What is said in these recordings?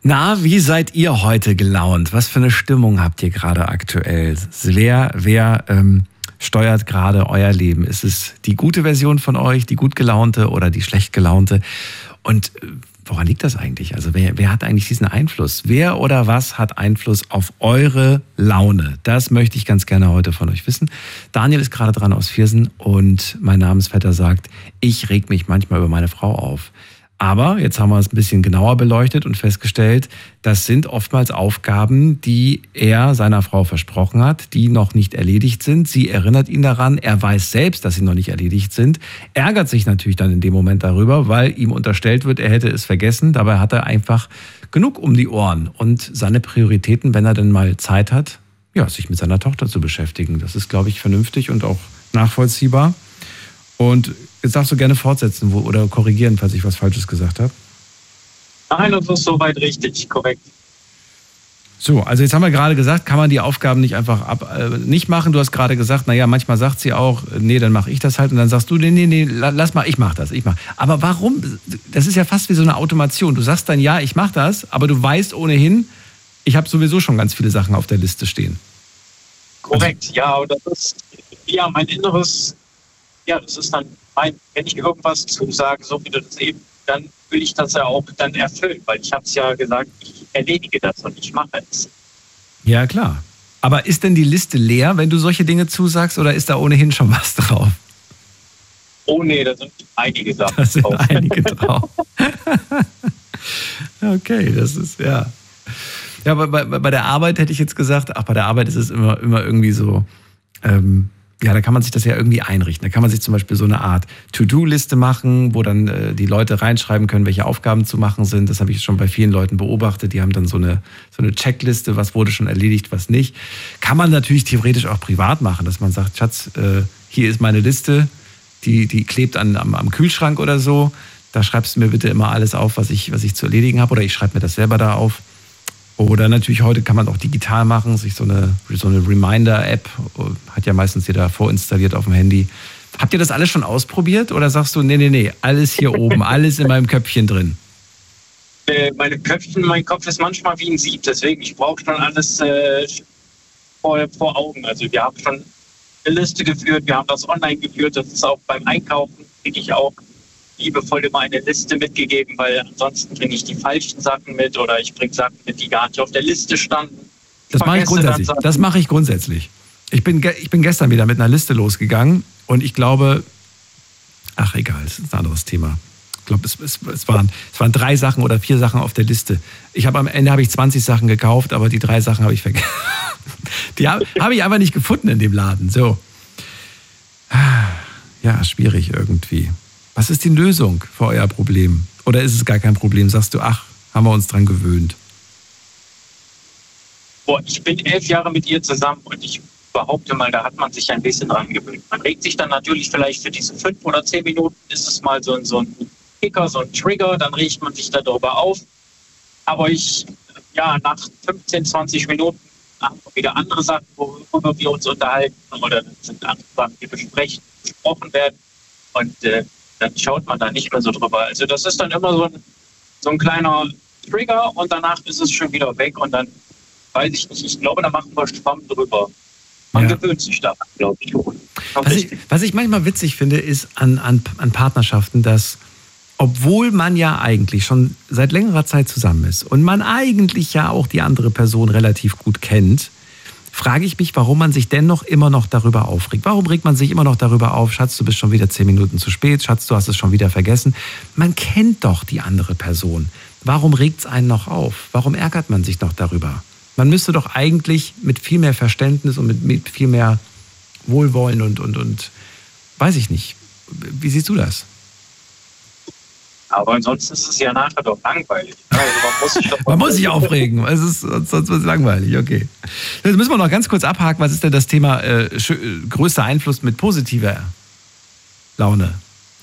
Na, wie seid ihr heute gelaunt? Was für eine Stimmung habt ihr gerade aktuell? Wer steuert gerade euer Leben? Ist es die gute Version von euch, die gut gelaunte oder die schlecht gelaunte? Und woran liegt das eigentlich? Also wer hat eigentlich diesen Einfluss? Wer oder was hat Einfluss auf eure Laune? Das möchte ich ganz gerne heute von euch wissen. Daniel ist gerade dran aus Viersen und mein Namensvetter sagt, ich reg mich manchmal über meine Frau auf. Aber jetzt haben wir es ein bisschen genauer beleuchtet und festgestellt, das sind oftmals Aufgaben, die er seiner Frau versprochen hat, die noch nicht erledigt sind. Sie erinnert ihn daran, er weiß selbst, dass sie noch nicht erledigt sind, ärgert sich natürlich dann in dem Moment darüber, weil ihm unterstellt wird, er hätte es vergessen. Dabei hat er einfach genug um die Ohren und seine Prioritäten, wenn er denn mal Zeit hat, ja, sich mit seiner Tochter zu beschäftigen. Das ist, glaube ich, vernünftig und auch nachvollziehbar. Und jetzt darfst du gerne fortsetzen oder korrigieren, falls ich was Falsches gesagt habe. Nein, das ist soweit richtig, korrekt. So, also jetzt haben wir gerade gesagt, kann man die Aufgaben nicht einfach nicht machen. Du hast gerade gesagt, naja, manchmal sagt sie auch, nee, dann mache ich das halt. Und dann sagst du, nee, lass mal, ich mache das. Aber warum? Das ist ja fast wie so eine Automation. Du sagst dann, ja, ich mache das, aber du weißt ohnehin, ich habe sowieso schon ganz viele Sachen auf der Liste stehen. Korrekt, ja, und das ist ja mein Inneres. Ja, das ist dann wenn ich irgendwas zusage, so wie du das eben, dann will ich das ja auch dann erfüllen, weil ich habe es ja gesagt, ich erledige das und ich mache es. Ja, klar. Aber ist denn die Liste leer, wenn du solche Dinge zusagst, oder ist da ohnehin schon was drauf? Oh nee, da sind einige Sachen drauf. Da sind einige drauf. Okay, das ist, ja. Ja, aber bei der Arbeit hätte ich jetzt gesagt, bei der Arbeit ist es immer irgendwie so, ja, da kann man sich das ja irgendwie einrichten. Da kann man sich zum Beispiel so eine Art To-Do-Liste machen, wo dann die Leute reinschreiben können, welche Aufgaben zu machen sind. Das habe ich schon bei vielen Leuten beobachtet. Die haben dann so eine Checkliste, was wurde schon erledigt, was nicht. Kann man natürlich theoretisch auch privat machen, dass man sagt, Schatz, hier ist meine Liste, die klebt am Kühlschrank oder so. Da schreibst du mir bitte immer alles auf, was ich zu erledigen habe. Oder ich schreibe mir das selber da auf. Oder natürlich heute kann man auch digital machen, sich so eine Reminder-App, hat ja meistens jeder vorinstalliert auf dem Handy. Habt ihr das alles schon ausprobiert oder sagst du, nee, alles hier oben, alles in meinem Köpfchen drin? Mein Kopf ist manchmal wie ein Sieb, deswegen ich brauche schon alles vor Augen. Also wir haben schon eine Liste geführt, wir haben das online geführt, das ist auch beim Einkaufen, kriege ich auch liebevoll immer eine Liste mitgegeben, weil ansonsten bringe ich die falschen Sachen mit oder ich bringe Sachen mit, die gar nicht auf der Liste standen. Das mache ich grundsätzlich. Ich bin gestern wieder mit einer Liste losgegangen und ich glaube, egal, das ist ein anderes Thema. Ich glaube, es waren 3 Sachen oder 4 Sachen auf der Liste. Am Ende habe ich 20 Sachen gekauft, aber die 3 Sachen habe ich vergessen. Die habe ich einfach nicht gefunden in dem Laden. So. Ja, schwierig irgendwie. Was ist die Lösung für euer Problem? Oder ist es gar kein Problem? Sagst du, haben wir uns dran gewöhnt? Ich bin 11 Jahre mit ihr zusammen und ich behaupte mal, da hat man sich ein bisschen dran gewöhnt. Man regt sich dann natürlich vielleicht für diese 5 oder 10 Minuten, ist es mal so ein Kicker, so ein Trigger, dann regt man sich darüber auf. Aber nach 15, 20 Minuten haben wir wieder andere Sachen, worüber wir uns unterhalten oder sind andere Sachen, die besprochen werden. Und dann schaut man da nicht mehr so drüber. Also das ist dann immer so ein kleiner Trigger und danach ist es schon wieder weg und dann weiß ich nicht, ich glaube, da machen wir Schwamm drüber. Man gewöhnt sich daran, glaube ich. Was ich manchmal witzig finde, ist an Partnerschaften, dass obwohl man ja eigentlich schon seit längerer Zeit zusammen ist und man eigentlich ja auch die andere Person relativ gut kennt, frage ich mich, warum man sich dennoch immer noch darüber aufregt. Warum regt man sich immer noch darüber auf? Schatz, du bist schon wieder 10 Minuten zu spät. Schatz, du hast es schon wieder vergessen. Man kennt doch die andere Person. Warum regt es einen noch auf? Warum ärgert man sich noch darüber? Man müsste doch eigentlich mit viel mehr Verständnis und mit viel mehr Wohlwollen und weiß ich nicht. Wie siehst du das? Aber ansonsten ist es ja nachher doch langweilig. Also man muss sich aufregen, sonst wird es langweilig, okay. Jetzt müssen wir noch ganz kurz abhaken, was ist denn das Thema größter Einfluss mit positiver Laune?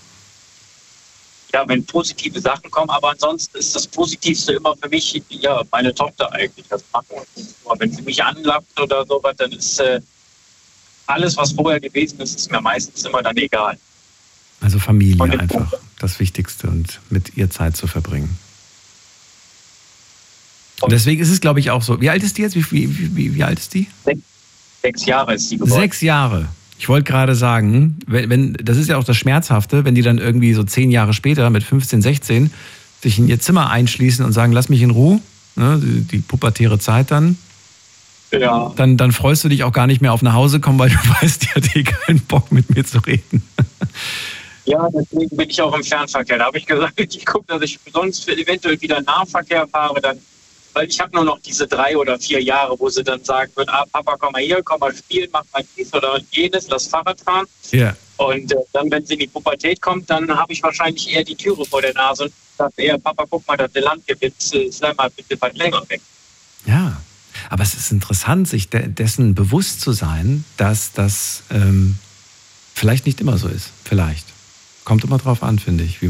Ja, wenn positive Sachen kommen, aber ansonsten ist das Positivste immer für mich, meine Tochter eigentlich. Das machen wir. Wenn sie mich anlappt oder sowas, dann ist alles, was vorher gewesen ist, ist mir meistens immer dann egal. Also Familie einfach das Wichtigste und mit ihr Zeit zu verbringen. Und deswegen ist es, glaube ich, auch so. Wie alt ist die jetzt? Wie alt ist die? 6 Jahre ist sie geworden. 6 Jahre. Ich wollte gerade sagen, wenn, das ist ja auch das Schmerzhafte, wenn die dann irgendwie so 10 Jahre später mit 15, 16 sich in ihr Zimmer einschließen und sagen, lass mich in Ruhe, ne, die pubertäre Zeit dann. Ja. Dann freust du dich auch gar nicht mehr auf nach Hause kommen, weil du weißt, die hat eh keinen Bock mit mir zu reden. Ja, deswegen bin ich auch im Fernverkehr. Da habe ich gesagt, ich gucke, dass ich sonst eventuell wieder Nahverkehr fahre, dann, weil ich habe nur noch diese 3 oder 4 Jahre, wo sie dann sagen würden, Papa, komm mal hier, komm mal spielen, mach mal dies oder jenes, lass Fahrrad fahren. Ja. Und dann, wenn sie in die Pubertät kommt, dann habe ich wahrscheinlich eher die Türe vor der Nase und sage eher, Papa, guck mal, das Land gibt, jetzt sei mal bitte was länger weg. Ja, aber es ist interessant, sich dessen bewusst zu sein, dass das vielleicht nicht immer so ist. Vielleicht. Kommt immer drauf an, finde ich, wie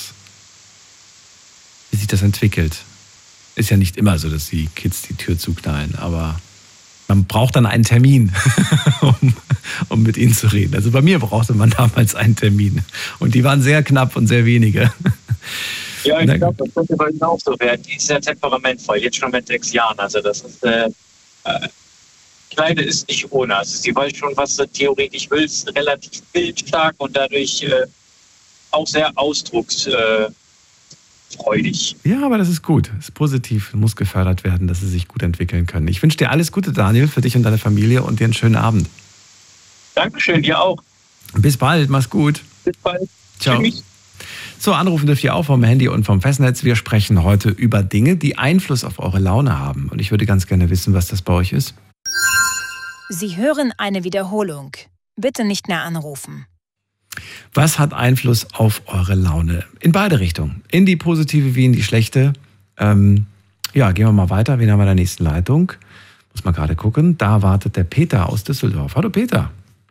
sich das entwickelt. Ist ja nicht immer so, dass die Kids die Tür zuknallen, aber man braucht dann einen Termin, um mit ihnen zu reden. Also bei mir brauchte man damals einen Termin. Und die waren sehr knapp und sehr wenige. Ja, ich glaube, das könnte bei Ihnen auch so werden. Die ist sehr temperamentvoll, jetzt schon mit 6 Jahren. Also das ist, Kleine ist nicht ohne. Also sie weiß schon, was sie theoretisch will, ist relativ bildstark und dadurch auch sehr ausdrucksfreudig. Ja, aber das ist gut. Das ist positiv, muss gefördert werden, dass sie sich gut entwickeln können. Ich wünsche dir alles Gute, Daniel, für dich und deine Familie und dir einen schönen Abend. Dankeschön, dir auch. Bis bald, mach's gut. Bis bald. Ciao. Tschüss. So, anrufen dürft ihr auch vom Handy und vom Festnetz. Wir sprechen heute über Dinge, die Einfluss auf eure Laune haben. Und ich würde ganz gerne wissen, was das bei euch ist. Sie hören eine Wiederholung. Bitte nicht mehr anrufen. Was hat Einfluss auf eure Laune? In beide Richtungen. In die positive wie in die schlechte. Gehen wir mal weiter. Wen haben wir in der nächsten Leitung? Muss mal gerade gucken. Da wartet der Peter aus Düsseldorf. Hallo Peter.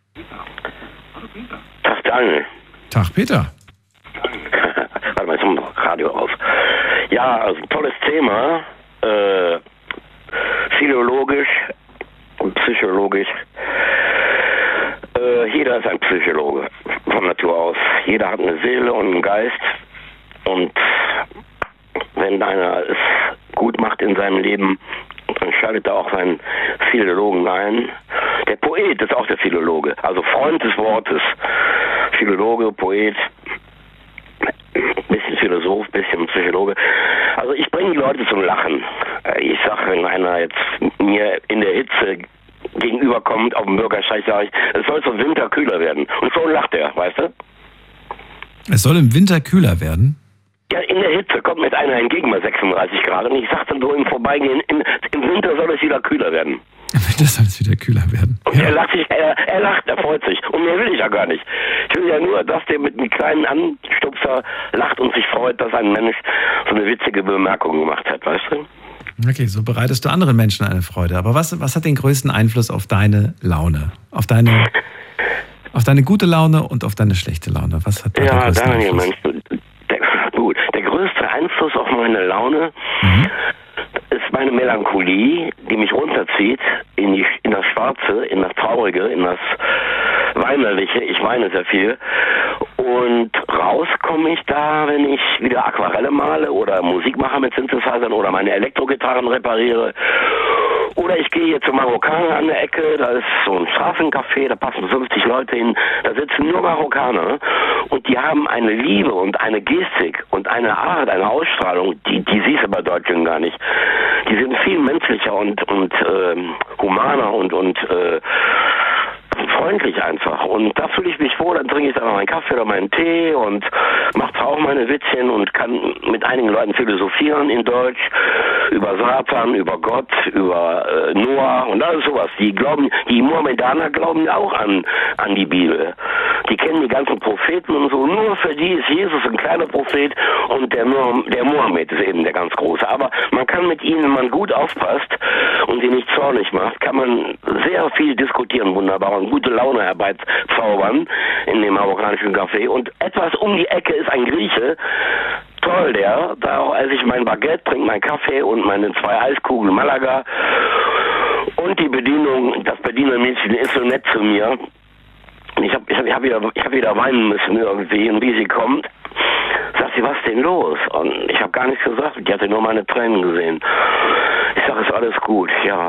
Tag Daniel. Tag Peter. Warte mal, jetzt haben wir noch Radio auf. Ja, also tolles Thema. Philologisch und psychologisch. Jeder ist ein Psychologe von Natur aus. Jeder hat eine Seele und einen Geist. Und wenn einer es gut macht in seinem Leben, dann schaltet er auch seinen Philologen ein. Der Poet ist auch der Philologe, also Freund des Wortes. Philologe, Poet, bisschen Philosoph, bisschen Psychologe. Also ich bringe die Leute zum Lachen. Ich sage, wenn einer jetzt mir in der Hitze gegenüberkommt auf dem Bürgersteig, sage ich, es soll zum Winter kühler werden. Und so lacht er, weißt du? Es soll im Winter kühler werden? Ja, in der Hitze kommt mir einer entgegen bei 36 Grad und ich sage dann so im Vorbeigehen, im Winter soll es wieder kühler werden. Im Winter soll es wieder kühler werden. Und er lacht, er freut sich. Und mehr will ich ja gar nicht. Ich will ja nur, dass der mit einem kleinen Anstupser lacht und sich freut, dass ein Mensch so eine witzige Bemerkung gemacht hat, weißt du? Okay, so bereitest du anderen Menschen eine Freude. Aber was hat den größten Einfluss auf deine Laune? Auf deine gute Laune und auf deine schlechte Laune? Was hat da den größten Daniel, Einfluss? Mensch, der größte Einfluss auf meine Laune ist meine Melancholie, die mich runterzieht in das Schwarze, in das Traurige, in das Weinerliche. Ich weine sehr viel. Und raus komme ich da, wenn ich wieder Aquarelle male oder Musik mache mit Synthesizern oder meine Elektrogitarren repariere. Oder ich gehe hier zum Marokkaner an der Ecke, da ist so ein Straßencafé, da passen 50 Leute hin, da sitzen nur Marokkaner und die haben eine Liebe und eine Gestik und eine Art, eine Ausstrahlung, die siehst du bei Deutschen gar nicht. Die sind viel menschlicher und humaner und freundlich einfach. Und da fühle ich mich wohl, dann trinke ich dann noch meinen Kaffee oder meinen Tee und mache auch meine Witzchen und kann mit einigen Leuten philosophieren in Deutsch über Satan, über Gott, über Noah und alles sowas. Die Mohammedaner glauben auch an die Bibel. Die kennen die ganzen Propheten und so. Nur für die ist Jesus ein kleiner Prophet und der Mohammed ist eben der ganz große. Aber man kann mit ihnen, wenn man gut aufpasst und sie nicht zornig macht, kann man sehr viel diskutieren, wunderbar, und gute Laune herbeizaubern in dem marokkanischen Café. Und etwas um die Ecke ist ein Grieche, toll der, da esse ich mein Baguette, trinke meinen Kaffee und meine 2 Eiskugeln Malaga. Und die Bedienung, das Bedienermädchen ist so nett zu mir. Und ich hab wieder weinen müssen irgendwie. Und wie sie kommt, sagt sie, was ist denn los? Und ich habe gar nichts gesagt. Die hatte nur meine Tränen gesehen. sage, ist alles gut, ja.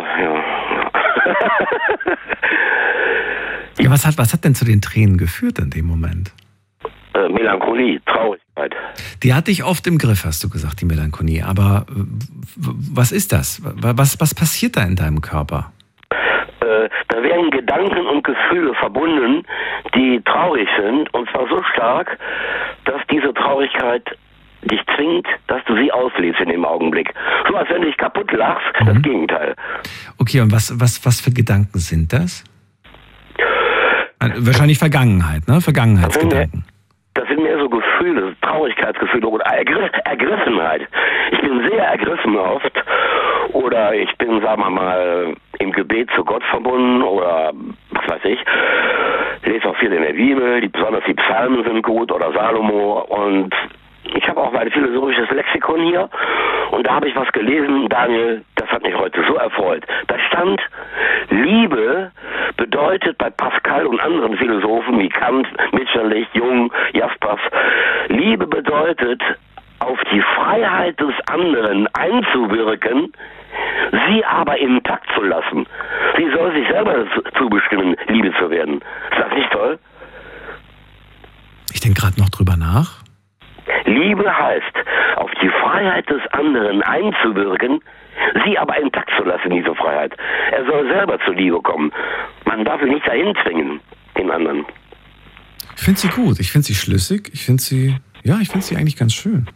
Ja, was hat denn zu den Tränen geführt in dem Moment? Melancholie, Traurigkeit. Die hatte ich oft im Griff, hast du gesagt, die Melancholie. Aber was ist das? Was passiert da in deinem Körper? Da werden Gedanken und Gefühle verbunden, die traurig sind, und zwar so stark, dass diese Traurigkeit dich zwingt, dass du sie auslebst in dem Augenblick. So als wenn du dich kaputt lachst, das Gegenteil. Okay, und was für Gedanken sind das? Wahrscheinlich Vergangenheit, ne? Vergangenheitsgedanken. Das sind mehr so Gefühle, Traurigkeitsgefühle oder Ergriffenheit. Ich bin sehr ergriffen oft, oder ich bin, sagen wir mal, im Gebet zu Gott verbunden, oder was weiß ich. Lese auch viel in der Bibel, besonders die Psalmen sind gut, oder Salomo, und ich habe auch mein philosophisches Lexikon hier, und da habe ich was gelesen, Daniel, das hat mich heute so erfreut. Da stand, Liebe bedeutet bei Pascal und anderen Philosophen wie Kant, Mitscherlich, Jung, Jaspers, Liebe bedeutet, auf die Freiheit des anderen einzuwirken, sie aber intakt zu lassen. Sie soll sich selber zubestimmen, Liebe zu werden. Ist das nicht toll? Ich denke gerade noch drüber nach. Liebe heißt, auf die Freiheit des anderen einzuwirken, sie aber intakt zu lassen, diese Freiheit. Er soll selber zur Liebe kommen. Man darf ihn nicht dahin zwingen, den anderen. Ich finde sie gut, ich finde sie schlüssig, ich finde sie eigentlich ganz schön.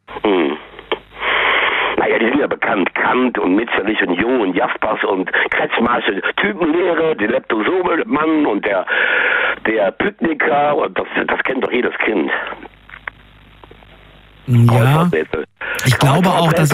Naja, die sind ja bekannt. Kant und Mitscherlich und Jung und Jaspers und Kretschmarsche Typenlehre, der Leptosome-Mann und der Pykniker, und das kennt doch jedes Kind. Ja, ich glaube auch, dass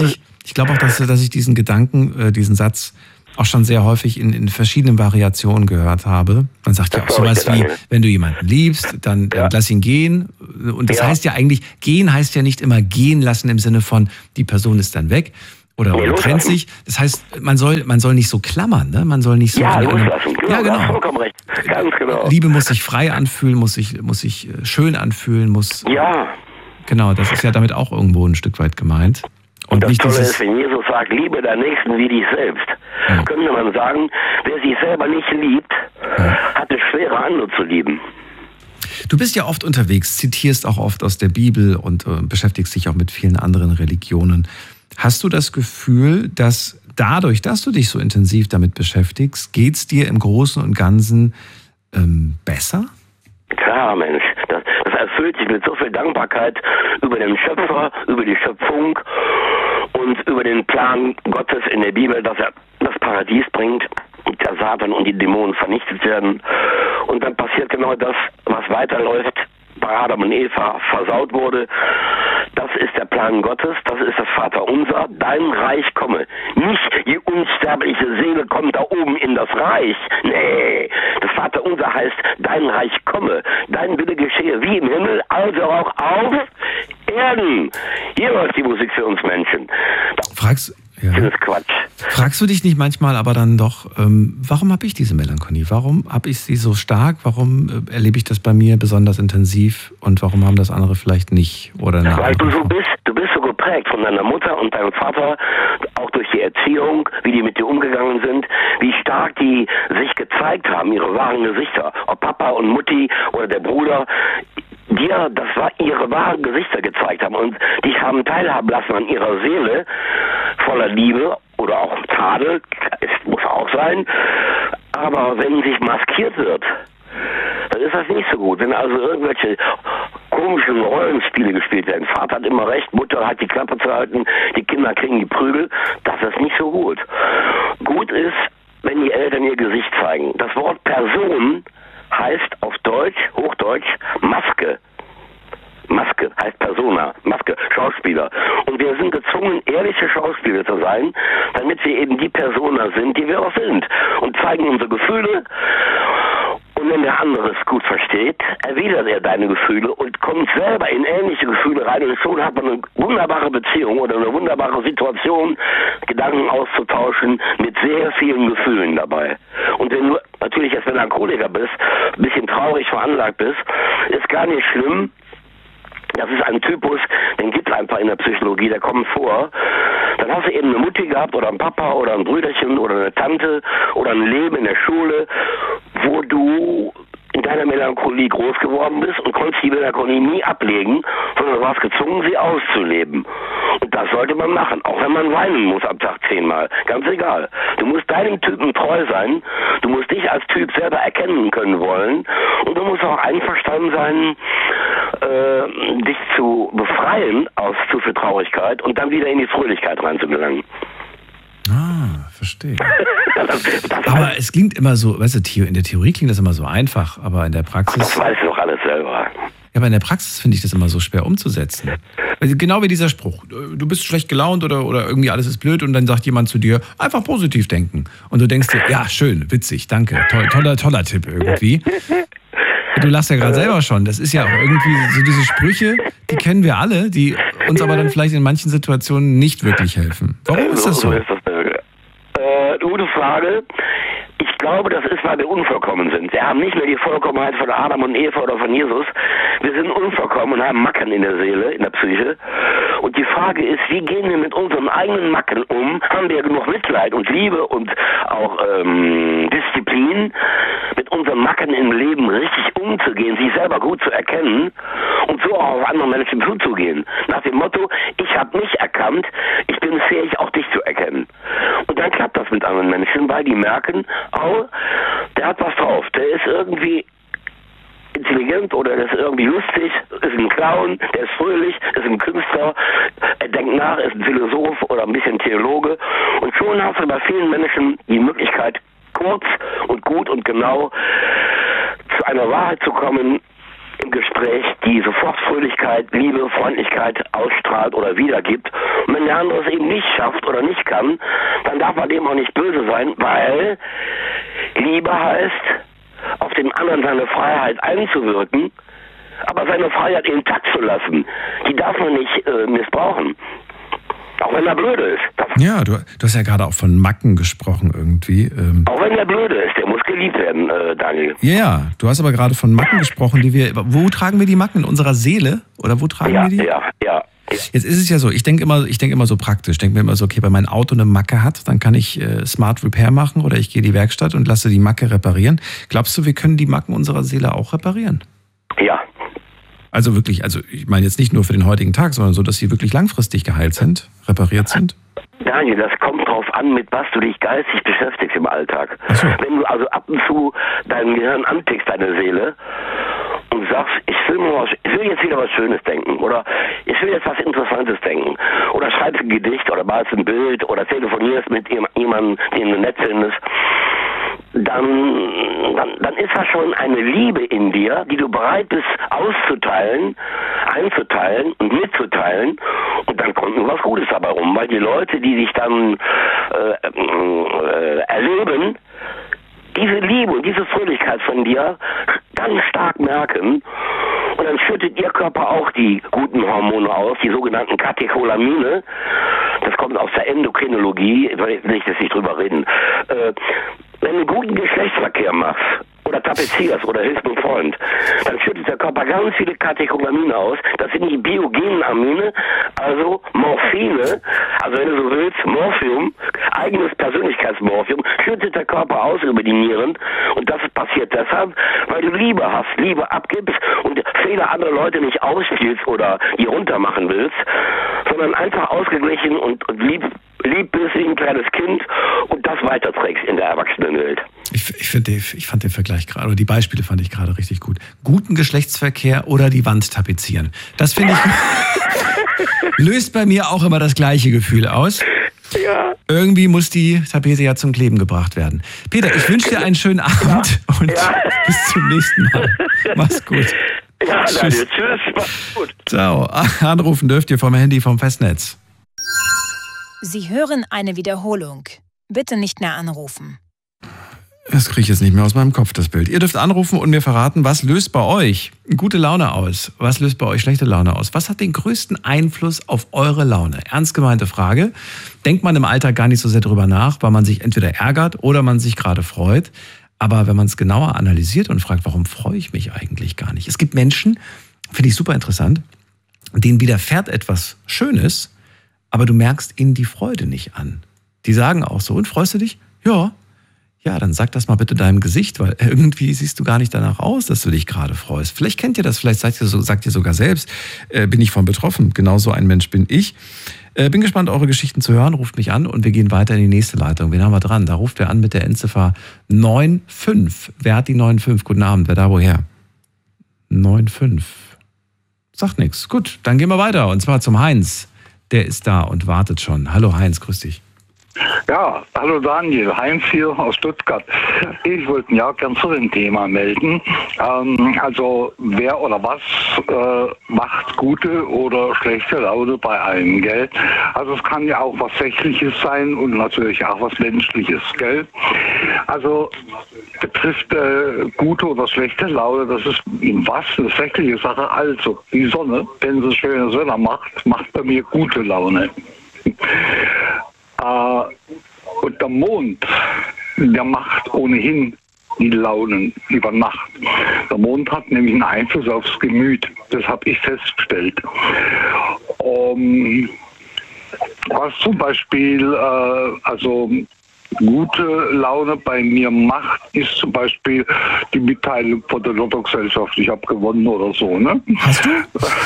ich diesen Gedanken, diesen Satz auch schon sehr häufig in verschiedenen Variationen gehört habe. Man sagt ja auch sowas wie, wenn du jemanden liebst, dann lass ihn gehen. Und das heißt ja eigentlich, gehen heißt ja nicht immer gehen lassen im Sinne von, die Person ist dann weg oder trennt sich. Das heißt, man soll nicht so klammern, ne? Man soll nicht so... loslassen. Ja, genau. Vollkommen recht. Ganz genau. Liebe muss sich frei anfühlen, muss sich schön anfühlen, muss... Ja. Genau, das ist ja damit auch irgendwo ein Stück weit gemeint. Und das Tolle ist, wenn Jesus sagt, liebe deinen Nächsten wie dich selbst, könnte man sagen, wer sich selber nicht liebt, hat es schwerer, andere zu lieben. Du bist ja oft unterwegs, zitierst auch oft aus der Bibel und beschäftigst dich auch mit vielen anderen Religionen. Hast du das Gefühl, dass dadurch, dass du dich so intensiv damit beschäftigst, geht es dir im Großen und Ganzen besser? Klar, Mensch. Das erfüllt sich mit so viel Dankbarkeit über den Schöpfer, über die Schöpfung und über den Plan Gottes in der Bibel, dass er das Paradies bringt und der Satan und die Dämonen vernichtet werden. Und dann passiert genau das, was weiterläuft, bei Adam und Eva versaut wurde. Das ist der Plan Gottes, das ist das Vaterunser. Dein Reich komme. Nicht die unsterbliche Seele kommt da oben in das Reich. Nee, das Vaterunser heißt, dein Reich komme. Dein Wille geschehe wie im Himmel, also auch auf Erden. Hier läuft die Musik für uns Menschen. Das ist Quatsch. Fragst du dich nicht manchmal aber dann doch, warum habe ich diese Melancholie? Warum habe ich sie so stark? Warum erlebe ich das bei mir besonders intensiv? Und warum haben das andere vielleicht nicht? Oder weil du bist so geprägt von deiner Mutter und deinem Vater, auch durch die Erziehung, wie die mit dir umgegangen sind, wie stark die sich gezeigt haben, ihre wahren Gesichter. Ob Papa und Mutti oder der Bruder, dir, das war ihre wahren Gesichter gezeigt haben und dich haben teilhaben lassen an ihrer Seele, voller Liebe oder auch Tadel, es muss auch sein, aber wenn sich maskiert wird, dann ist das nicht so gut. Wenn also irgendwelche komischen Rollenspiele gespielt werden, Vater hat immer recht, Mutter hat die Klappe zu halten, die Kinder kriegen die Prügel, das ist nicht so gut. Gut ist, wenn die Eltern ihr Gesicht zeigen. Das Wort Person heißt auf Deutsch, Hochdeutsch, Maske. Maske heißt Persona, Maske, Schauspieler. Und wir sind gezwungen, ehrliche Schauspieler zu sein, damit wir eben die Persona sind, die wir auch sind. Und zeigen unsere Gefühle. Und wenn der andere es gut versteht, erwidert er deine Gefühle und kommt selber in ähnliche Gefühle rein. Und schon hat man eine wunderbare Beziehung oder eine wunderbare Situation, Gedanken auszutauschen mit sehr vielen Gefühlen dabei. Und wenn du natürlich als Melancholiker bist, ein bisschen traurig veranlagt bist, ist gar nicht schlimm, Das ist ein Typus, den gibt es einfach in der Psychologie, der kommt vor. Dann hast du eben eine Mutti gehabt oder einen Papa oder ein Brüderchen oder eine Tante oder ein Leben in der Schule, wo du in deiner Melancholie groß geworden bist und konntest die Melancholie nie ablegen, sondern du warst gezwungen, sie auszuleben. Und das sollte man machen, auch wenn man weinen muss am Tag 10-mal. Ganz egal. Du musst deinem Typen treu sein, du musst dich als Typ selber erkennen können wollen und du musst auch einverstanden sein, dich zu befreien aus zu viel Traurigkeit und dann wieder in die Fröhlichkeit reinzugelangen. Ah, verstehe. Aber es klingt immer so, weißt du, in der Theorie klingt das immer so einfach, aber in der Praxis... Das weißt du doch alles selber. Ja, aber in der Praxis finde ich das immer so schwer umzusetzen. Also genau wie dieser Spruch, du bist schlecht gelaunt oder irgendwie alles ist blöd und dann sagt jemand zu dir, einfach positiv denken. Und du denkst dir, ja, schön, witzig, danke, toller Tipp irgendwie. Du lachst ja gerade selber schon. Das ist ja auch irgendwie so diese Sprüche, die kennen wir alle, die uns aber dann vielleicht in manchen Situationen nicht wirklich helfen. Warum ist das so? Gute Frage. Ich glaube, das ist, weil wir unvollkommen sind. Wir haben nicht mehr die Vollkommenheit von Adam und Eva oder von Jesus. Wir sind unvollkommen und haben Macken in der Seele, in der Psyche. Und die Frage ist, wie gehen wir mit unseren eigenen Macken um? Haben wir genug Mitleid und Liebe und auch Disziplin, mit unseren Macken im Leben richtig umzugehen, sich selber gut zu erkennen und so auch auf andere Menschen zuzugehen? Nach dem Motto, ich habe mich erkannt, ich bin fähig, auch dich zu erkennen. Und dann klappt das mit anderen Menschen, weil die merken, oh, der hat was drauf, der ist irgendwie intelligent oder der ist irgendwie lustig, ist ein Clown, der ist fröhlich, ist ein Künstler, er denkt nach, ist ein Philosoph oder ein bisschen Theologe. Und schon hast du bei vielen Menschen die Möglichkeit, kurz und gut und genau zu einer Wahrheit zu kommen im Gespräch, die sofort Fröhlichkeit, Liebe, Freundlichkeit ausstrahlt oder wiedergibt. Und wenn der andere es eben nicht schafft oder nicht kann, dann darf man dem auch nicht böse sein, weil Liebe heißt, auf den anderen seine Freiheit einzuwirken, aber seine Freiheit intakt zu lassen. Die darf man nicht missbrauchen. Auch wenn er blöde ist. Ja, du hast ja gerade auch von Macken gesprochen irgendwie. Auch wenn er blöde ist, der muss geliebt werden, Daniel. Ja, du hast aber gerade von Macken gesprochen, wo tragen wir die Macken? In unserer Seele? Oder wo tragen wir die? Ja. Jetzt ist es ja so, ich denke immer so praktisch. Ich denke mir immer so, okay, wenn mein Auto eine Macke hat, dann kann ich Smart Repair machen oder ich gehe in die Werkstatt und lasse die Macke reparieren. Glaubst du, wir können die Macken unserer Seele auch reparieren? Ja. Also wirklich, ich meine jetzt nicht nur für den heutigen Tag, sondern so, dass sie wirklich langfristig geheilt sind, repariert sind? Daniel, das kommt drauf an, mit was du dich geistig beschäftigst im Alltag. So. Wenn du also ab und zu dein Gehirn antickst, deine Seele, und sagst, ich will jetzt wieder was Schönes denken oder ich will jetzt was Interessantes denken oder schreibst ein Gedicht oder malst ein Bild oder telefonierst mit jemandem, den du nett findest, dann ist das schon eine Liebe in dir, die du bereit bist auszuteilen, einzuteilen und mitzuteilen und dann kommt nur was Gutes dabei rum, weil die Leute, die dich dann erleben, diese Liebe und diese Fröhlichkeit von dir ganz stark merken und dann schüttet ihr Körper auch die guten Hormone aus, die sogenannten Katecholamine. Das kommt aus der Endokrinologie, will ich jetzt nicht drüber reden. Wenn du guten Geschlechtsverkehr machst oder tapezierst oder hilfst einem Freund, dann schüttet der Körper ganz viele Katecholamine aus. Das sind die biogenen Amine, also Morphine, also wenn du so willst, Morphium, eigenes Persönlichkeitsmorphium, schüttet der Körper aus über die Nieren und das passiert deshalb, weil du Liebe hast, Liebe abgibst und Fehler anderer Leute nicht ausspielst oder die runtermachen willst, sondern einfach ausgeglichen und lieb bist wie ein kleines Kind und das weiterträgst in der Erwachsenenwelt. Ich fand den Vergleich gerade, oder die Beispiele fand ich gerade richtig gut. Guten Geschlechtsverkehr oder die Wand tapezieren. Das finde ich, löst bei mir auch immer das gleiche Gefühl aus. Ja. Irgendwie muss die Tapete ja zum Kleben gebracht werden. Peter, ich wünsche dir einen schönen Abend und bis zum nächsten Mal. Mach's gut. Ja, Tschüss. Mach's gut. Ciao. Anrufen dürft ihr vom Handy vom Festnetz. Sie hören eine Wiederholung. Bitte nicht mehr anrufen. Das kriege ich jetzt nicht mehr aus meinem Kopf, das Bild. Ihr dürft anrufen und mir verraten, was löst bei euch gute Laune aus? Was löst bei euch schlechte Laune aus? Was hat den größten Einfluss auf eure Laune? Ernst gemeinte Frage. Denkt man im Alltag gar nicht so sehr drüber nach, weil man sich entweder ärgert oder man sich gerade freut. Aber wenn man es genauer analysiert und fragt, warum freue ich mich eigentlich gar nicht? Es gibt Menschen, finde ich super interessant, denen widerfährt etwas Schönes, aber du merkst ihnen die Freude nicht an. Die sagen auch so, und freust du dich? Ja. Ja, dann sag das mal bitte deinem Gesicht, weil irgendwie siehst du gar nicht danach aus, dass du dich gerade freust. Vielleicht kennt ihr das, vielleicht sagt ihr sogar selbst, bin ich von betroffen. Genauso ein Mensch bin ich. Bin gespannt, eure Geschichten zu hören. Ruft mich an und wir gehen weiter in die nächste Leitung. Wen haben wir dran? Da ruft wer an mit der Endziffer 95. Wer hat die 95? Guten Abend, wer da woher? 95. Sagt nichts. Gut, dann gehen wir weiter und zwar zum Heinz. Der ist da und wartet schon. Hallo Heinz, grüß dich. Ja, hallo Daniel, Heinz hier aus Stuttgart. Ich wollte mich ja gern zu dem Thema melden. Also wer oder was macht gute oder schlechte Laune bei einem, gell? Also es kann ja auch was Sächliches sein und natürlich auch was Menschliches, gell? Also betrifft gute oder schlechte Laune, das ist in was eine sächliche Sache. Also die Sonne, wenn sie schönes Wetter macht bei mir gute Laune. Und der Mond, der macht ohnehin die Launen über Nacht. Der Mond hat nämlich einen Einfluss aufs Gemüt. Das habe ich festgestellt. Was zum Beispiel also gute Laune bei mir macht, ist zum Beispiel die Mitteilung von der Lottogesellschaft. Ich habe gewonnen oder so, ne? Hast du?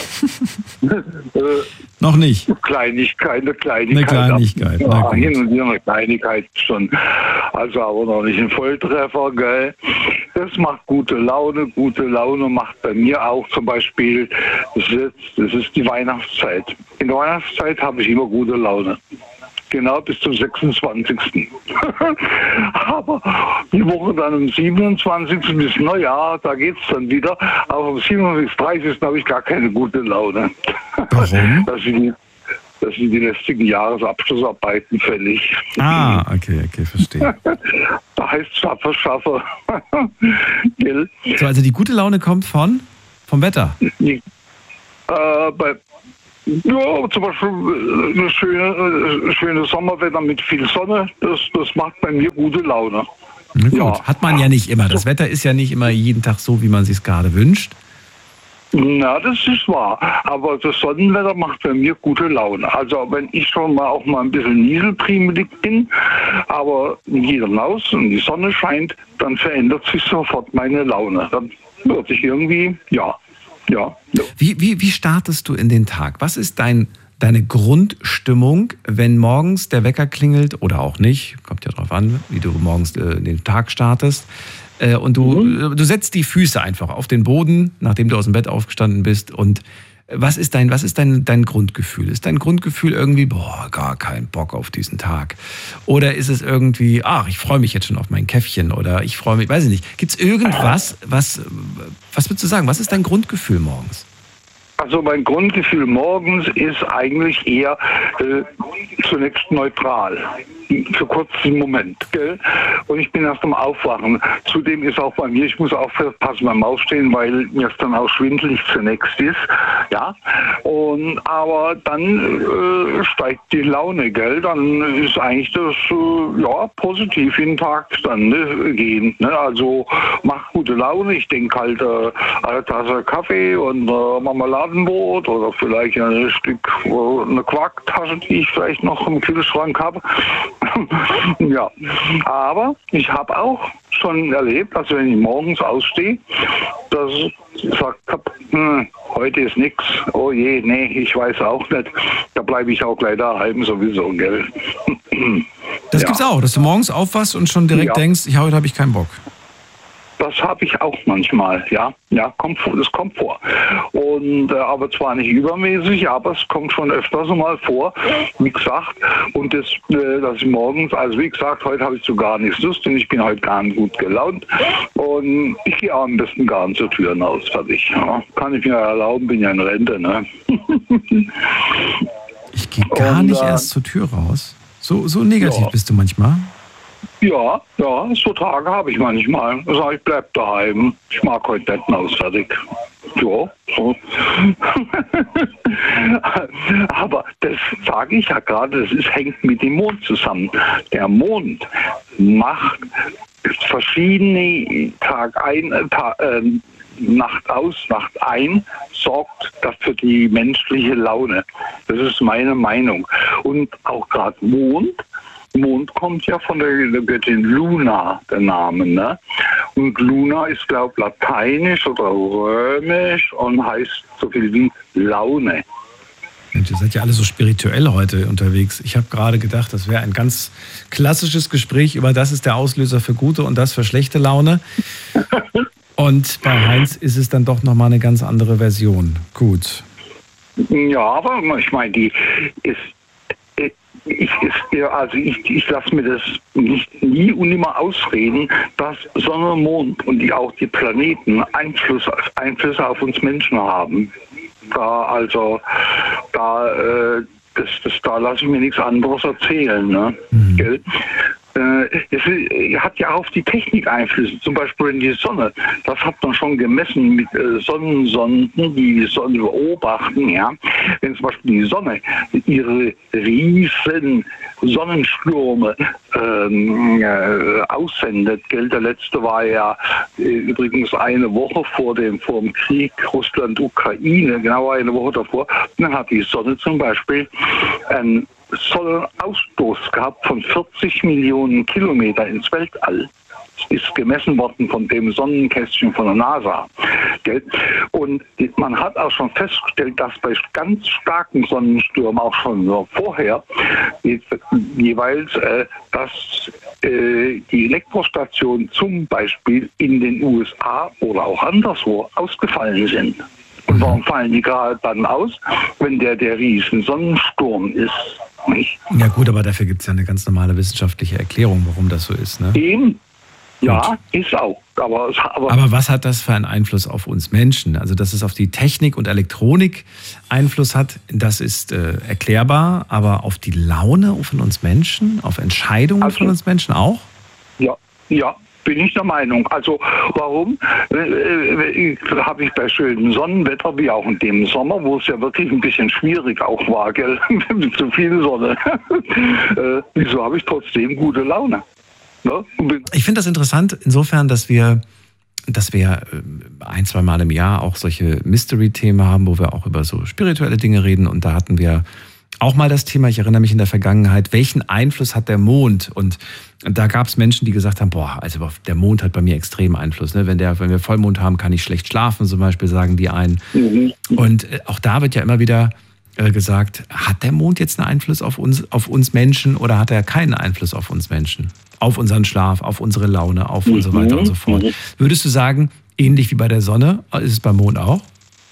Noch nicht. Eine Kleinigkeit. Eine Kleinigkeit. Ja, hin und wieder eine Kleinigkeit schon. Also aber noch nicht ein Volltreffer, gell? Das macht gute Laune. Gute Laune macht bei mir auch zum Beispiel, das ist die Weihnachtszeit. In der Weihnachtszeit habe ich immer gute Laune. Genau, bis zum 26. Aber die Woche dann am 27. bis Neujahr, da geht es dann wieder. Aber am 27. 30. habe ich gar keine gute Laune. Warum? Das sind die letzten Jahresabschlussarbeiten fällig. Ah, okay, verstehe. Da heißt Schaffe. So, also die gute Laune kommt vom Wetter? Ja, zum Beispiel eine schöne Sommerwetter mit viel Sonne, das macht bei mir gute Laune. Na gut, ja. Hat man ja nicht immer. Das Wetter ist ja nicht immer jeden Tag so, wie man sich gerade wünscht. Na, das ist wahr. Aber das Sonnenwetter macht bei mir gute Laune. Also wenn ich schon mal auch mal ein bisschen nieselprimelig bin, aber gehe dann raus und die Sonne scheint, dann verändert sich sofort meine Laune. Dann wird sich irgendwie, ja. Wie startest du in den Tag? Was ist deine Grundstimmung, wenn morgens der Wecker klingelt oder auch nicht? Kommt ja drauf an, wie du morgens den Tag startest. Und du setzt die Füße einfach auf den Boden, nachdem du aus dem Bett aufgestanden bist. Und was ist dein Grundgefühl? Ist dein Grundgefühl irgendwie, gar keinen Bock auf diesen Tag? Oder ist es irgendwie, ich freue mich jetzt schon auf mein Käffchen oder ich freue mich, weiß ich nicht. Gibt es irgendwas, was würdest du sagen? Was ist dein Grundgefühl morgens? Also mein Grundgefühl morgens ist eigentlich eher zunächst neutral. Für kurzen Moment, gell? Und ich bin erst am Aufwachen. Zudem ist auch bei mir, ich muss aufpassen beim Aufstehen, weil mir es dann auch schwindelig zunächst ist, ja. Aber dann steigt die Laune, gell? Dann ist eigentlich das positiv in den Tag dann gehen. Ne? Also macht gute Laune. Ich denke halt eine Tasse Kaffee und Marmeladenbrot oder vielleicht ein Stück eine Quarktasche, die ich vielleicht noch im Kühlschrank habe. Ja, aber ich habe auch schon erlebt, dass wenn ich morgens ausstehe, dass ich gesagt habe, heute ist nichts, oh je, nee, ich weiß auch nicht, da bleibe ich auch gleich daheim sowieso, gell. Das gibt's auch, dass du morgens aufwachst und schon direkt denkst, heute habe ich keinen Bock. Das habe ich auch manchmal, ja, das kommt vor. Und aber zwar nicht übermäßig, aber es kommt schon öfters mal vor, wie gesagt. Und dass ich morgens, also wie gesagt, heute habe ich so gar nichts Lust und ich bin heute gar nicht gut gelaunt. Und ich gehe am besten gar nicht zur Tür hinaus, fertig. Ja, kann ich mir erlauben, bin ja in Rente, ne? Ich gehe gar nicht erst zur Tür raus. So negativ bist du manchmal? Ja, so Tage habe ich manchmal. Ich sage, ich bleib daheim. Ich mag heute nicht raus, fertig. Ja, so. Aber das sage ich ja gerade, hängt mit dem Mond zusammen. Der Mond macht verschiedene Nacht aus, Nacht ein sorgt das für die menschliche Laune. Das ist meine Meinung. Und auch gerade Mond kommt ja von der Göttin Luna, der Name, ne? Und Luna ist, glaube ich, lateinisch oder römisch und heißt so viel wie Laune. Und ihr seid ja alle so spirituell heute unterwegs. Ich habe gerade gedacht, das wäre ein ganz klassisches Gespräch über das ist der Auslöser für gute und das für schlechte Laune. Und bei Heinz ist es dann doch nochmal eine ganz andere Version. Gut. Ja, aber ich meine, ich lasse mir das nie und nimmer ausreden, dass Sonne und Mond und auch die Planeten Einflüsse auf uns Menschen haben. Da lasse ich mir nichts anderes erzählen. Ne? Gell? Es hat ja auch auf die Technik Einflüsse, zum Beispiel in die Sonne. Das hat man schon gemessen mit Sonnensonden, die die Sonne beobachten. Ja? Wenn zum Beispiel die Sonne ihre riesen Sonnenstürme aussendet. Gell? Der letzte war ja übrigens eine Woche vor dem Krieg Russland-Ukraine, genau eine Woche davor. Dann hat die Sonne zum Beispiel einen Sonnenausstoß gehabt von 40 Millionen Kilometer ins Weltall. Das ist gemessen worden von dem Sonnenkästchen von der NASA. Gell? Und man hat auch schon festgestellt, dass bei ganz starken Sonnenstürmen, auch schon vorher, jeweils, dass die Elektrostationen zum Beispiel in den USA oder auch anderswo ausgefallen sind. Und warum fallen die gerade dann aus, wenn der riesen Sonnensturm ist? Nicht? Ja gut, aber dafür gibt es ja eine ganz normale wissenschaftliche Erklärung, warum das so ist. Ne? Eben. Ja, ist auch. Aber was hat das für einen Einfluss auf uns Menschen? Also, dass es auf die Technik und Elektronik Einfluss hat, das ist erklärbar. Aber auf die Laune von uns Menschen, auf Entscheidungen von uns Menschen auch? Ja. Bin ich der Meinung. Also warum? Habe ich bei schönem Sonnenwetter, wie auch in dem Sommer, wo es ja wirklich ein bisschen schwierig auch war, gell? Mit zu viel Sonne. Wieso habe ich trotzdem gute Laune? Ne? Ich finde das interessant, insofern, dass wir ein-, zweimal im Jahr auch solche Mystery-Themen haben, wo wir auch über so spirituelle Dinge reden. Und da hatten wir auch mal das Thema, ich erinnere mich in der Vergangenheit, welchen Einfluss hat der Mond? Und da gab es Menschen, die gesagt haben, also der Mond hat bei mir extremen Einfluss. Ne? Wenn wir Vollmond haben, kann ich schlecht schlafen, zum Beispiel, sagen die einen. Und auch da wird ja immer wieder gesagt, hat der Mond jetzt einen Einfluss auf uns Menschen oder hat er keinen Einfluss auf uns Menschen? Auf unseren Schlaf, auf unsere Laune, auf und so weiter und so fort. Würdest du sagen, ähnlich wie bei der Sonne, ist es beim Mond auch?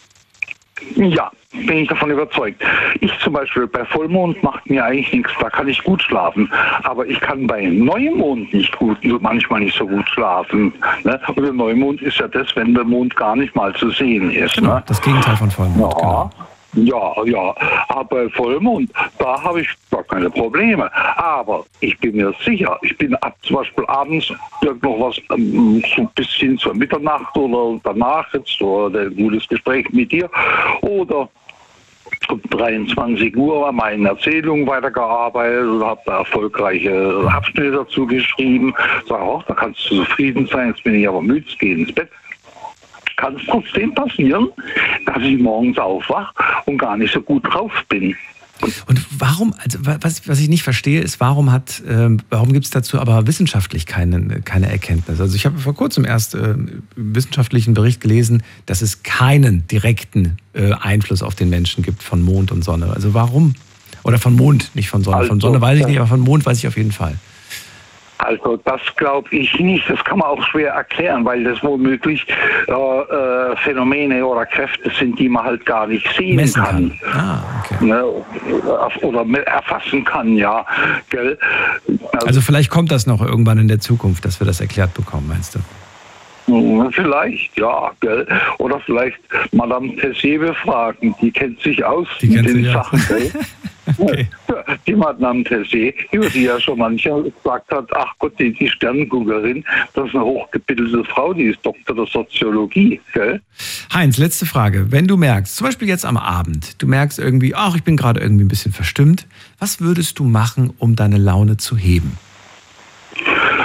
Ja, bin ich davon überzeugt. Ich zum Beispiel bei Vollmond macht mir eigentlich nichts, da kann ich gut schlafen. Aber ich kann bei Neumond manchmal nicht so gut schlafen. Ne? Und der Neumond ist ja das, wenn der Mond gar nicht mal zu sehen ist. Genau, ne? Das Gegenteil von Vollmond. Ja. Genau. Ja, aber bei Vollmond, da habe ich gar keine Probleme. Aber ich bin mir sicher, ich bin zum Beispiel abends noch was so ein bisschen zur Mitternacht oder danach jetzt oder ein gutes Gespräch mit dir oder um 23 Uhr an meinen Erzählungen weitergearbeitet und habe da erfolgreiche Abschnitte dazu geschrieben. Sage, da kannst du zufrieden sein, jetzt bin ich aber müde, gehe ins Bett. Kann es trotzdem passieren, dass ich morgens aufwache und gar nicht so gut drauf bin. Und warum, also was ich nicht verstehe, ist, warum gibt es dazu aber wissenschaftlich keine Erkenntnis? Also ich habe vor kurzem erst wissenschaftlichen Bericht gelesen, dass es keinen direkten Einfluss auf den Menschen gibt von Mond und Sonne. Also warum? Oder von Mond, nicht von Sonne. Also, von Sonne weiß ich nicht, aber von Mond weiß ich auf jeden Fall. Also das glaube ich nicht. Das kann man auch schwer erklären, weil das womöglich Phänomene oder Kräfte sind, die man halt gar nicht sehen kann. Okay. Ne? Oder erfassen kann, ja. Gell? Also vielleicht kommt das noch irgendwann in der Zukunft, dass wir das erklärt bekommen, meinst du? Vielleicht, ja. Gell? Oder vielleicht Madame Tessier befragen. Die kennt sich aus mit den Sachen. Okay. Die Madame Tessier, über die ja schon mancher gesagt hat, ach Gott, die Sternenguckerin, das ist eine hochgebildete Frau, die ist Doktor der Soziologie. Gell? Heinz, letzte Frage. Wenn du merkst, zum Beispiel jetzt am Abend, du merkst irgendwie, ich bin gerade irgendwie ein bisschen verstimmt, was würdest du machen, um deine Laune zu heben? Also ich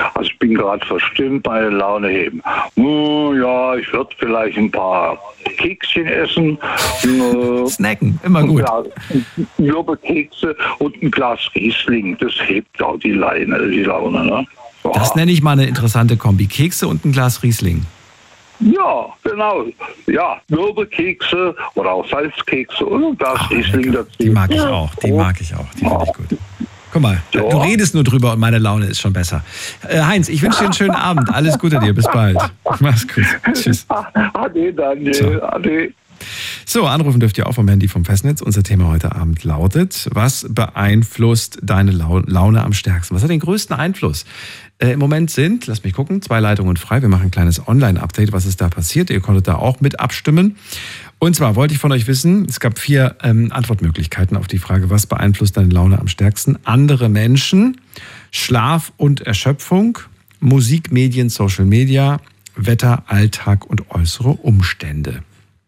bin gerade verstimmt, meine Laune heben. Ja, ich würde vielleicht ein paar Kekschen essen. Snacken, immer gut. Ja, Mürbenkekse und ein Glas Riesling, das hebt auch die Laune. Ne? Ja. Das nenne ich mal eine interessante Kombi. Kekse und ein Glas Riesling. Ja, genau. Ja, Mürbenkekse oder auch Salzkekse und ein Glas Riesling dazu. Die mag ich auch, die finde ich gut. Guck mal, du redest nur drüber und meine Laune ist schon besser. Heinz, ich wünsche dir einen schönen Abend. Alles Gute dir, bis bald. Mach's gut. Tschüss. Ade, Daniel. Ade. So, anrufen dürft ihr auch vom Handy vom Festnetz. Unser Thema heute Abend lautet: Was beeinflusst deine Laune am stärksten? Was hat den größten Einfluss? Im Moment sind, lass mich gucken, 2 Leitungen frei. Wir machen ein kleines Online-Update, was ist da passiert. Ihr konntet da auch mit abstimmen. Und zwar wollte ich von euch wissen, es gab 4 Antwortmöglichkeiten auf die Frage, was beeinflusst deine Laune am stärksten? Andere Menschen, Schlaf und Erschöpfung, Musik, Medien, Social Media, Wetter, Alltag und äußere Umstände.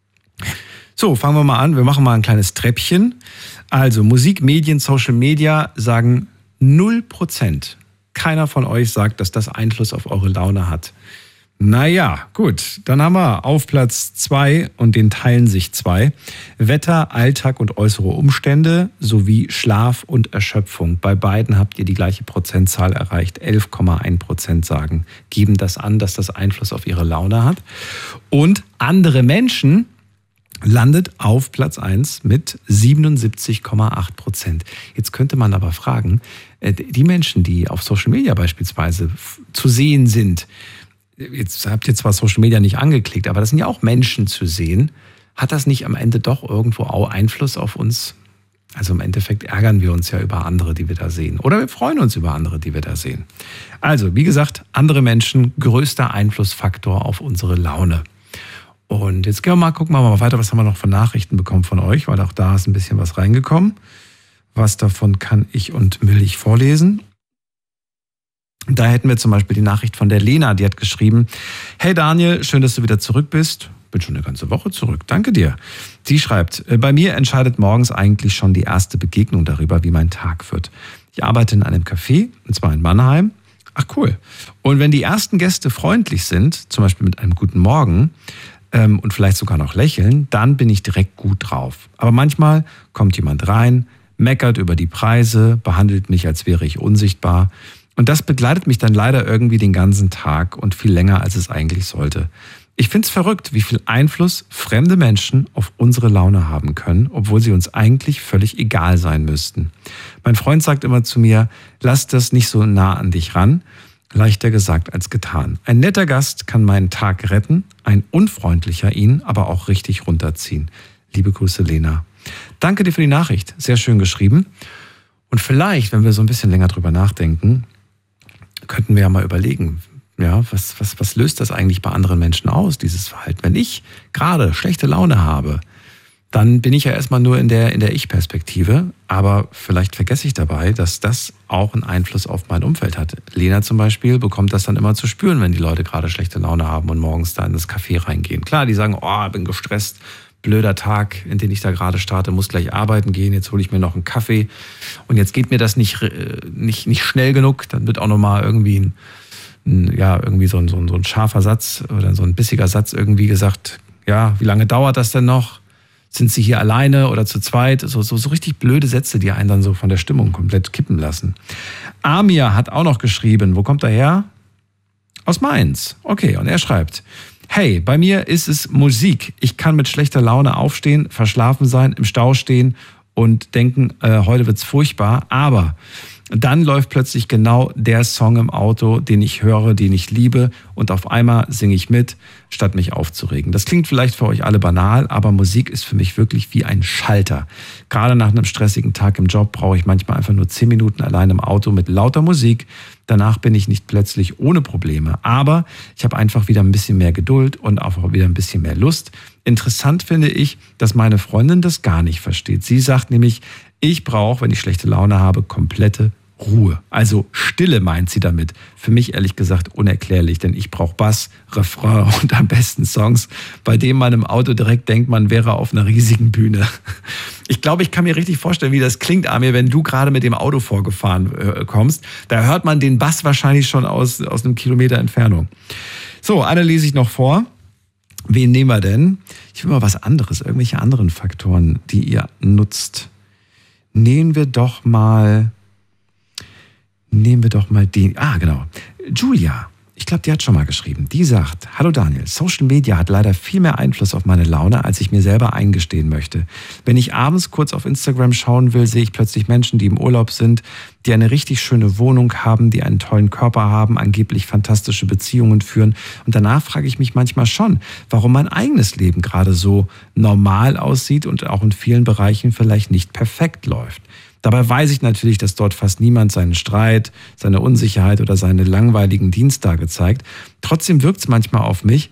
So, fangen wir mal an. Wir machen mal ein kleines Treppchen. Also Musik, Medien, Social Media sagen 0%. Keiner von euch sagt, dass das Einfluss auf eure Laune hat. Naja, gut. Dann haben wir auf Platz 2, und den teilen sich 2, Wetter, Alltag und äußere Umstände sowie Schlaf und Erschöpfung. Bei beiden habt ihr die gleiche Prozentzahl erreicht. 11,1% geben das an, dass das Einfluss auf ihre Laune hat. Und andere Menschen landet auf Platz 1 mit 77,8%. Jetzt könnte man aber fragen, die Menschen, die auf Social Media beispielsweise zu sehen sind, jetzt habt ihr zwar Social Media nicht angeklickt, aber das sind ja auch Menschen zu sehen, hat das nicht am Ende doch irgendwo auch Einfluss auf uns? Also im Endeffekt ärgern wir uns ja über andere, die wir da sehen. Oder wir freuen uns über andere, die wir da sehen. Also, wie gesagt, andere Menschen, größter Einflussfaktor auf unsere Laune. Und jetzt gucken wir mal weiter, was haben wir noch von Nachrichten bekommen von euch, weil auch da ist ein bisschen was reingekommen. Was davon kann ich und will ich vorlesen? Da hätten wir zum Beispiel die Nachricht von der Lena, die hat geschrieben: Hey Daniel, schön, dass du wieder zurück bist. Bin schon eine ganze Woche zurück, danke dir. Sie schreibt: Bei mir entscheidet morgens eigentlich schon die erste Begegnung darüber, wie mein Tag wird. Ich arbeite in einem Café, und zwar in Mannheim. Ach cool. Und wenn die ersten Gäste freundlich sind, zum Beispiel mit einem guten Morgen, und vielleicht sogar noch lächeln, dann bin ich direkt gut drauf. Aber manchmal kommt jemand rein, meckert über die Preise, behandelt mich, als wäre ich unsichtbar. Und das begleitet mich dann leider irgendwie den ganzen Tag und viel länger, als es eigentlich sollte. Ich finde es verrückt, wie viel Einfluss fremde Menschen auf unsere Laune haben können, obwohl sie uns eigentlich völlig egal sein müssten. Mein Freund sagt immer zu mir: Lass das nicht so nah an dich ran. Leichter gesagt als getan. Ein netter Gast kann meinen Tag retten, ein unfreundlicher ihn aber auch richtig runterziehen. Liebe Grüße, Lena. Danke dir für die Nachricht. Sehr schön geschrieben. Und vielleicht, wenn wir so ein bisschen länger drüber nachdenken, könnten wir ja mal überlegen, ja, was löst das eigentlich bei anderen Menschen aus, dieses Verhalten? Wenn ich gerade schlechte Laune habe, dann bin ich ja erstmal nur in der Ich-Perspektive, aber vielleicht vergesse ich dabei, dass das auch einen Einfluss auf mein Umfeld hat. Lena zum Beispiel bekommt das dann immer zu spüren, wenn die Leute gerade schlechte Laune haben und morgens da in das Café reingehen. Klar, die sagen: Oh, bin gestresst, blöder Tag, in den ich da gerade starte, muss gleich arbeiten gehen, jetzt hole ich mir noch einen Kaffee und jetzt geht mir das nicht schnell genug, dann wird auch nochmal irgendwie irgendwie so ein scharfer Satz oder so ein bissiger Satz irgendwie gesagt: Ja, wie lange dauert das denn noch? Sind Sie hier alleine oder zu zweit? So richtig blöde Sätze, die einen dann so von der Stimmung komplett kippen lassen. Amir hat auch noch geschrieben. Wo kommt er her? Aus Mainz. Okay, und er schreibt: Hey, bei mir ist es Musik. Ich kann mit schlechter Laune aufstehen, verschlafen sein, im Stau stehen und denken, heute wird's furchtbar. Aber dann läuft plötzlich genau der Song im Auto, den ich höre, den ich liebe, und auf einmal singe ich mit, statt mich aufzuregen. Das klingt vielleicht für euch alle banal, aber Musik ist für mich wirklich wie ein Schalter. Gerade nach einem stressigen Tag im Job brauche ich manchmal einfach nur 10 Minuten allein im Auto mit lauter Musik. Danach bin ich nicht plötzlich ohne Probleme, aber ich habe einfach wieder ein bisschen mehr Geduld und auch wieder ein bisschen mehr Lust. Interessant finde ich, dass meine Freundin das gar nicht versteht. Sie sagt nämlich: Ich brauche, wenn ich schlechte Laune habe, komplette Ruhe. Also Stille meint sie damit. Für mich ehrlich gesagt unerklärlich, denn ich brauche Bass, Refrain und am besten Songs, bei denen man im Auto direkt denkt, man wäre auf einer riesigen Bühne. Ich glaube, ich kann mir richtig vorstellen, wie das klingt, Amir, wenn du gerade mit dem Auto vorgefahren kommst. Da hört man den Bass wahrscheinlich schon aus einem Kilometer Entfernung. So, eine lese ich noch vor. Wen nehmen wir denn? Ich will mal was anderes, irgendwelche anderen Faktoren, die ihr nutzt. Nehmen wir doch mal den. Genau. Julia. Ich glaube, die hat schon mal geschrieben. Die sagt, hallo Daniel, Social Media hat leider viel mehr Einfluss auf meine Laune, als ich mir selber eingestehen möchte. Wenn ich abends kurz auf Instagram schauen will, sehe ich plötzlich Menschen, die im Urlaub sind, die eine richtig schöne Wohnung haben, die einen tollen Körper haben, angeblich fantastische Beziehungen führen. Und danach frage ich mich manchmal schon, warum mein eigenes Leben gerade so normal aussieht und auch in vielen Bereichen vielleicht nicht perfekt läuft. Dabei weiß ich natürlich, dass dort fast niemand seinen Streit, seine Unsicherheit oder seine langweiligen Diensttage zeigt. Trotzdem wirkt es manchmal auf mich.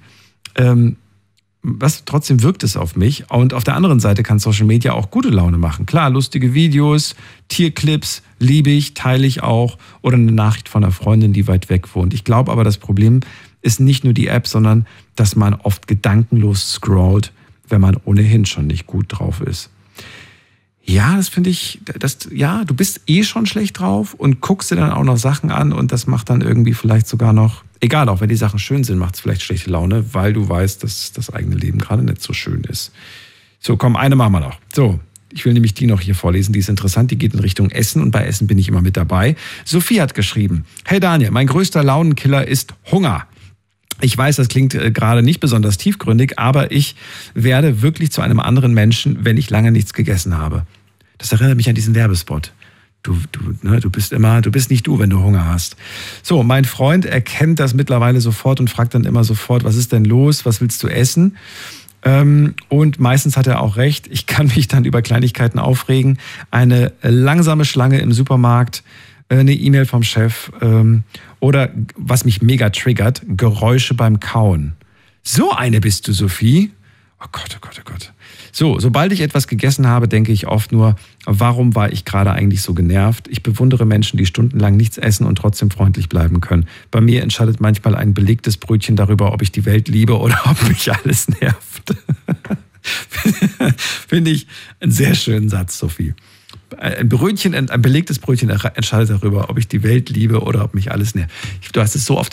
Trotzdem wirkt es auf mich. Und auf der anderen Seite kann Social Media auch gute Laune machen. Klar, lustige Videos, Tierclips, liebe ich, teile ich auch. Oder eine Nachricht von einer Freundin, die weit weg wohnt. Ich glaube aber, das Problem ist nicht nur die App, sondern dass man oft gedankenlos scrollt, wenn man ohnehin schon nicht gut drauf ist. Ja, das finde ich, du bist eh schon schlecht drauf und guckst dir dann auch noch Sachen an und das macht dann irgendwie vielleicht sogar noch, egal, auch wenn die Sachen schön sind, macht es vielleicht schlechte Laune, weil du weißt, dass das eigene Leben gerade nicht so schön ist. So, komm, eine machen wir noch. So, ich will nämlich die noch hier vorlesen, die ist interessant, die geht in Richtung Essen und bei Essen bin ich immer mit dabei. Sophie hat geschrieben, hey Daniel, mein größter Launenkiller ist Hunger. Ich weiß, das klingt gerade nicht besonders tiefgründig, aber ich werde wirklich zu einem anderen Menschen, wenn ich lange nichts gegessen habe. Das erinnert mich an diesen Werbespot. Du bist nicht du, wenn du Hunger hast. So, mein Freund erkennt das mittlerweile sofort und fragt dann immer sofort, was ist denn los, was willst du essen? Und meistens hat er auch recht, ich kann mich dann über Kleinigkeiten aufregen. Eine langsame Schlange im Supermarkt, eine E-Mail vom Chef oder, was mich mega triggert, Geräusche beim Kauen. So eine bist du, Sophie. Oh Gott, oh Gott, oh Gott. So, sobald ich etwas gegessen habe, denke ich oft nur, warum war ich gerade eigentlich so genervt? Ich bewundere Menschen, die stundenlang nichts essen und trotzdem freundlich bleiben können. Bei mir entscheidet manchmal ein belegtes Brötchen darüber, ob ich die Welt liebe oder ob mich alles nervt. Finde ich einen sehr schönen Satz, Sophie. Ein belegtes Brötchen entscheidet darüber, ob ich die Welt liebe oder ob mich alles nervt. Du hast es so oft